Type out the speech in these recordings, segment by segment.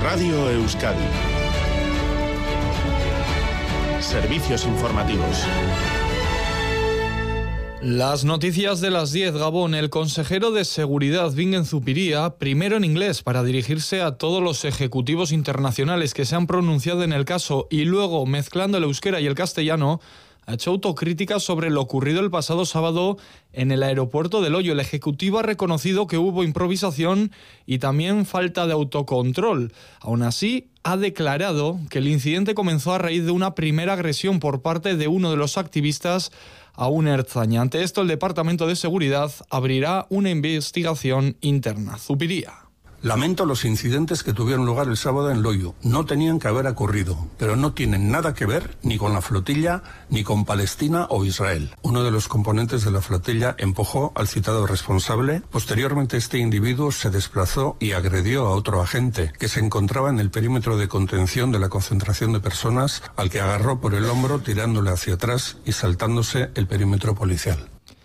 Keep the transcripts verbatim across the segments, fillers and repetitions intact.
Radio Euskadi. Servicios informativos. Las noticias de las diez, Gabón. El consejero de Seguridad, Bingen Zupiria, primero en inglés para dirigirse a todos los ejecutivos internacionales que se han pronunciado en el caso y luego, mezclando el euskera y el castellano, ha hecho autocrítica sobre lo ocurrido el pasado sábado en el aeropuerto de Loio. El ejecutivo ha reconocido que hubo improvisación y también falta de autocontrol. Aún así, ha declarado que el incidente comenzó a raíz de una primera agresión por parte de uno de los activistas a un ertzaina. Ante esto, el Departamento de Seguridad abrirá una investigación interna. Zupiria. Lamento los incidentes que tuvieron lugar el sábado en Loio. No tenían que haber ocurrido, pero no tienen nada que ver ni con la flotilla, ni con Palestina o Israel. Uno de los componentes de la flotilla empujó al citado responsable. Posteriormente, este individuo se desplazó y agredió a otro agente que se encontraba en el perímetro de contención de la concentración de personas, al que agarró por el hombro tirándole hacia atrás y saltándose el perímetro policial.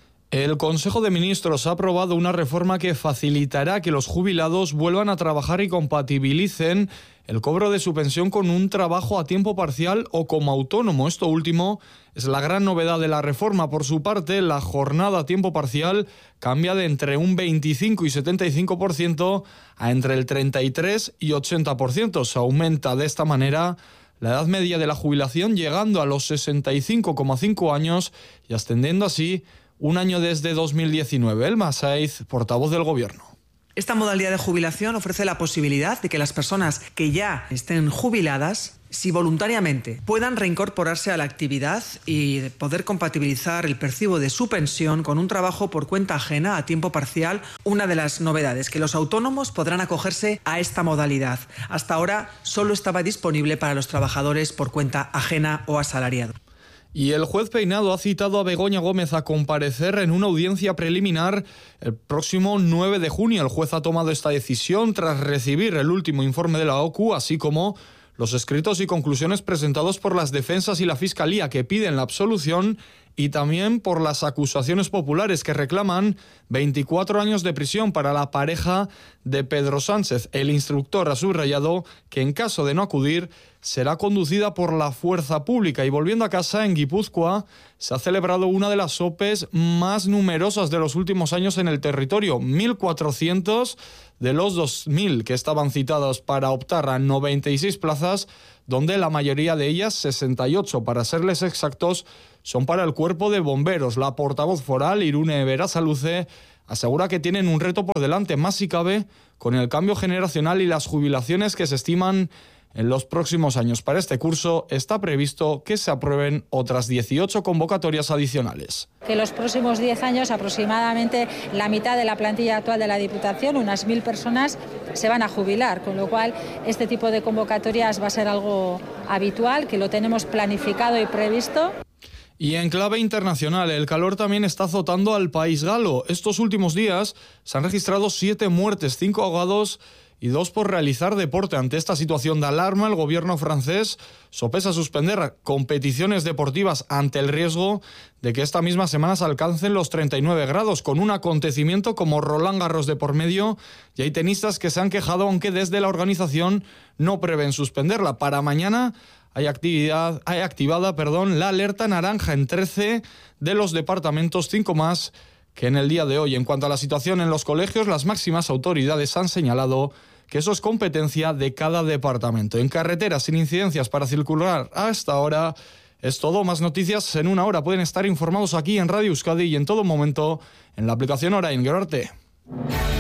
El Consejo de Ministros ha aprobado una reforma que facilitará que los jubilados vuelvan a trabajar y compatibilicen el cobro de su pensión con un trabajo a tiempo parcial o como autónomo. Esto último es la gran novedad de la reforma. Por su parte, la jornada a tiempo parcial cambia de entre un veinticinco y setenta y cinco por ciento a entre el treinta y tres y ochenta por ciento. Se aumenta de esta manera la edad media de la jubilación, llegando a los sesenta y cinco coma cinco años y ascendiendo así un año desde dos mil diecinueve. Elma Saiz, portavoz del Gobierno. Esta modalidad de jubilación ofrece la posibilidad de que las personas que ya estén jubiladas, si voluntariamente, puedan reincorporarse a la actividad y poder compatibilizar el percibo de su pensión con un trabajo por cuenta ajena a tiempo parcial. Una de las novedades, que los autónomos podrán acogerse a esta modalidad. Hasta ahora solo estaba disponible para los trabajadores por cuenta ajena o asalariados. Y el juez Peinado ha citado a Begoña Gómez a comparecer en una audiencia preliminar el próximo nueve de junio. El juez ha tomado esta decisión tras recibir el último informe de la O C U, así como los escritos y conclusiones presentados por las defensas y la Fiscalía, que piden la absolución, y también por las acusaciones populares que reclaman veinticuatro años de prisión para la pareja de Pedro Sánchez. El instructor ha subrayado que en caso de no acudir será conducida por la fuerza pública. Y volviendo a casa, en Guipúzcoa se ha celebrado una de las OPEs más numerosas de los últimos años en el territorio. mil cuatrocientos de los dos mil que estaban citados para optar a noventa y seis plazas, donde la mayoría de ellas, sesenta y ocho para serles exactos, son para el cuerpo de bomberos. La portavoz foral, Irune Berasaluce, asegura que tienen un reto por delante, más si cabe, con el cambio generacional y las jubilaciones que se estiman en los próximos años. Para este curso está previsto que se aprueben otras dieciocho convocatorias adicionales. Que los próximos diez años, aproximadamente la mitad de la plantilla actual de la Diputación, unas mil personas, se van a jubilar, con lo cual este tipo de convocatorias va a ser algo habitual, que lo tenemos planificado y previsto. Y en clave internacional, el calor también está azotando al país galo. Estos últimos días se han registrado siete muertes, cinco ahogados y dos por realizar deporte. Ante esta situación de alarma, el gobierno francés sopesa suspender competiciones deportivas ante el riesgo de que esta misma semana se alcancen los treinta y nueve grados. Con un acontecimiento como Roland Garros de por medio, y hay tenistas que se han quejado, aunque desde la organización no prevén suspenderla. Para mañana hay actividad, hay activada perdón, la alerta naranja en trece de los departamentos, cinco más que en el día de hoy. En cuanto a la situación en los colegios, las máximas autoridades han señalado que eso es competencia de cada departamento. En carreteras sin incidencias para circular hasta ahora es todo. Más noticias en una hora. Pueden estar informados aquí en Radio Euskadi y en todo momento en la aplicación Orain. Gero arte.